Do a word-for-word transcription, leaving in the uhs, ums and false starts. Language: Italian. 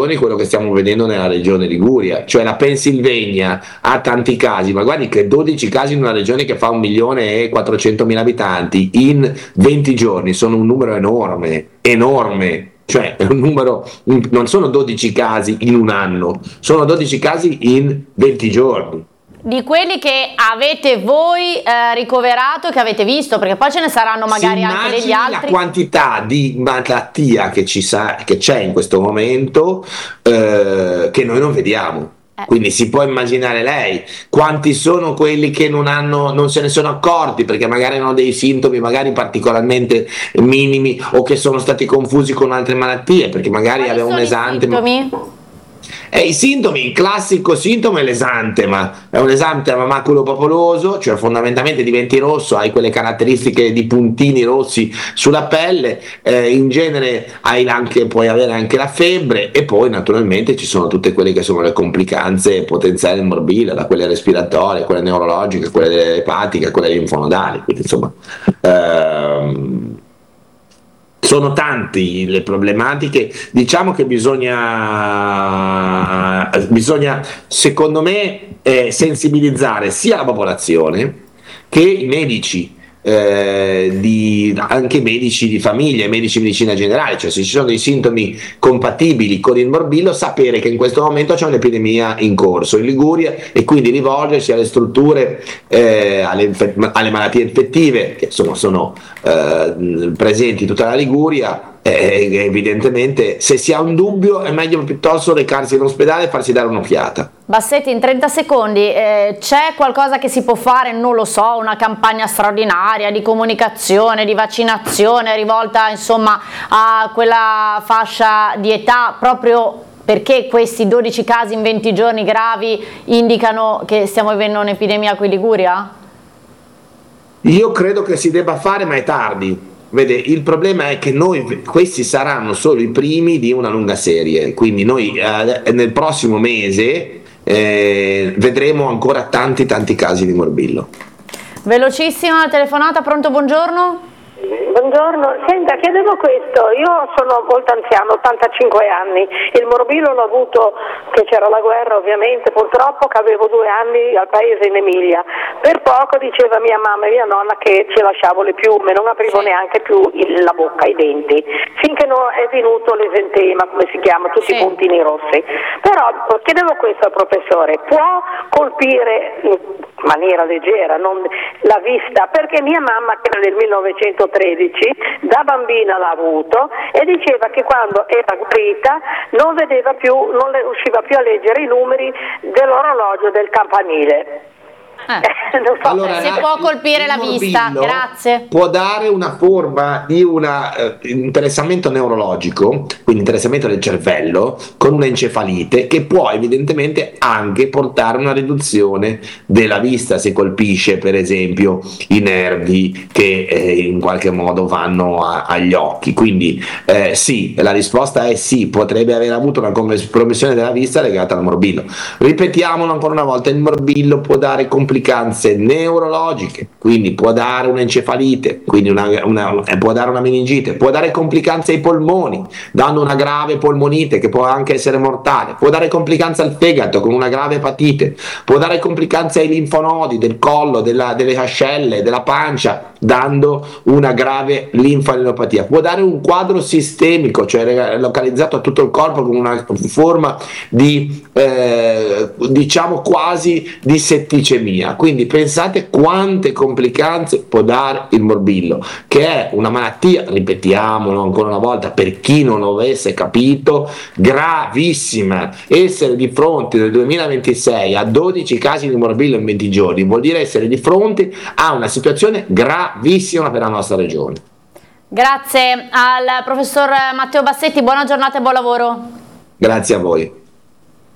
regioni quello che stiamo vedendo nella regione Liguria, cioè la Pennsylvania ha tanti casi, ma guardi che dodici casi in una regione che fa un milione e quattrocentomila abitanti in venti giorni sono un numero enorme, enorme. Cioè è un numero, non sono dodici casi in un anno, sono dodici casi in venti giorni. Di quelli che avete voi eh, ricoverato, che avete visto, perché poi ce ne saranno magari si anche degli altri. La quantità di malattia che ci sa, che c'è in questo momento, eh, che noi non vediamo. Eh. Quindi si può immaginare lei quanti sono quelli che non hanno, non se ne sono accorti perché magari hanno dei sintomi magari particolarmente minimi o che sono stati confusi con altre malattie perché magari aveva un esante. E i sintomi, il classico sintomo è l'esantema, è un esantema maculopapoloso, cioè fondamentalmente diventi rosso, hai quelle caratteristiche di puntini rossi sulla pelle, eh, in genere hai anche, puoi avere anche la febbre e poi naturalmente ci sono tutte quelle che sono le complicanze potenziali del morbillo, da quelle respiratorie, quelle neurologiche, quelle epatiche, quelle linfonodali, quindi insomma ehm, sono tanti le problematiche, diciamo che bisogna, bisogna secondo me eh, sensibilizzare sia la popolazione che i medici, eh, di, anche medici di famiglia, medici di medicina generale, cioè se ci sono dei sintomi compatibili con il morbillo, sapere che in questo momento c'è un'epidemia in corso in Liguria e quindi rivolgersi alle strutture, eh, alle, alle malattie infettive che insomma sono eh, presenti in tutta la Liguria. Eh, evidentemente se si ha un dubbio è meglio piuttosto recarsi in ospedale e farsi dare un'occhiata. Bassetti, in trenta secondi, eh, c'è qualcosa che si può fare, non lo so, una campagna straordinaria di comunicazione, di vaccinazione rivolta insomma a quella fascia di età, proprio perché questi dodici casi in venti giorni gravi indicano che stiamo vivendo un'epidemia qui in Liguria? Io credo che si debba fare, ma è tardi. Vede, il problema è che noi, questi saranno solo i primi di una lunga serie, quindi noi eh, nel prossimo mese eh, vedremo ancora tanti tanti casi di morbillo. Velocissima telefonata, pronto, buongiorno? Buongiorno, senta, chiedevo questo, io sono molto anziano, ottantacinque anni, il morbillo l'ho avuto che c'era la guerra ovviamente, purtroppo che avevo due anni al paese in Emilia, per poco diceva mia mamma e mia nonna che ci lasciavo le piume, non aprivo neanche più il, la bocca, i denti, finché non è venuto l'esentema, come si chiama, tutti sì. I puntini rossi. Però chiedevo questo al professore, può colpire in maniera leggera non la vista, perché mia mamma che era nel millenovecentotredici da bambina l'ha avuto e diceva che quando era guarita non vedeva più, non le riusciva più a leggere i numeri dell'orologio del campanile. Eh. So. Allora, si può colpire la vista, grazie. Può dare una forma di un uh, interessamento neurologico, quindi interessamento del cervello, con un'encefalite che può evidentemente anche portare a una riduzione della vista se colpisce per esempio i nervi che eh, in qualche modo vanno a, agli occhi. Quindi eh, sì, la risposta è sì, potrebbe aver avuto una compromissione della vista legata al morbillo. Ripetiamolo ancora una volta, il morbillo può dare complicazioni complicanze neurologiche, quindi può dare un'encefalite, quindi una, una, può dare una meningite, può dare complicanze ai polmoni, dando una grave polmonite che può anche essere mortale, può dare complicanze al fegato con una grave epatite, può dare complicanze ai linfonodi del collo, della, delle ascelle, della pancia, dando una grave linfadenopattia, può dare un quadro sistemico, cioè localizzato a tutto il corpo con una forma di eh, diciamo quasi di setticemia. Quindi pensate quante complicanze può dare il morbillo, che è una malattia, ripetiamolo ancora una volta per chi non lo avesse capito, gravissima. Essere di fronte nel duemilaventisei a dodici casi di morbillo in venti giorni vuol dire essere di fronte a una situazione gravissima per la nostra regione. Grazie al professor Matteo Bassetti, buona giornata e buon lavoro. Grazie a voi.